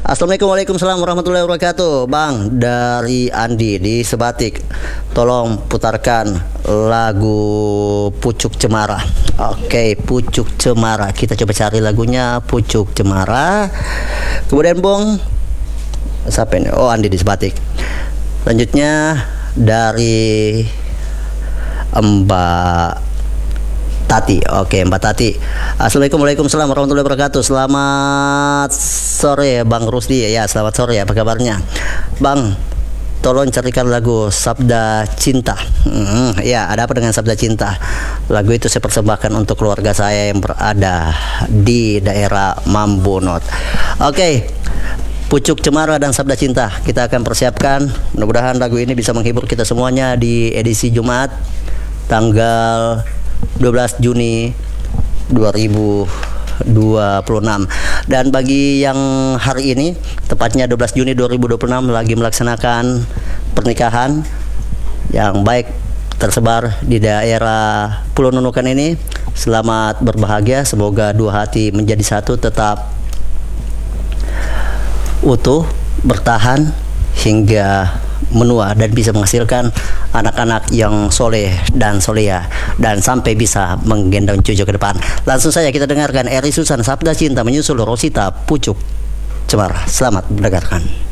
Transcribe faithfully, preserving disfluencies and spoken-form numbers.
Assalamualaikum warahmatullahi wabarakatuh. Bang, dari Andi di Sebatik, tolong putarkan lagu Pucuk Cemara. Oke, Pucuk Cemara. Kita coba cari lagunya Pucuk Cemara. Kemudian Bung, siapa ini? Oh, Andi di Sebatik. Selanjutnya dari Mbak Tati. Oke, Mbak Tati. Assalamualaikum warahmatullahi wabarakatuh. Selamat sore Bang Rusdi. Ya, selamat sore. Apa kabarnya Bang? Tolong carikan lagu Sabda Cinta. hmm, Ya, ada apa dengan Sabda Cinta? Lagu itu saya persembahkan untuk keluarga saya yang berada di daerah Mambunot. Oke, Pucuk Cemara dan Sabda Cinta kita akan persiapkan. Mudah-mudahan lagu ini bisa menghibur kita semuanya di edisi Jumat tanggal dua belas Juni dua ribu dua puluh enam. Dan bagi yang hari ini tepatnya dua belas Juni dua ribu dua puluh enam lagi melaksanakan pernikahan yang baik tersebar di daerah Pulau Nunukan ini, selamat berbahagia. Semoga dua hati menjadi satu, tetap utuh, bertahan hingga menua dan bisa menghasilkan anak-anak yang soleh dan soleha dan sampai bisa menggendong cucu ke depan. Langsung saja kita dengarkan Eri Susan Sabda Cinta menyusul Rosita Pucuk Cemara. Selamat mendengarkan.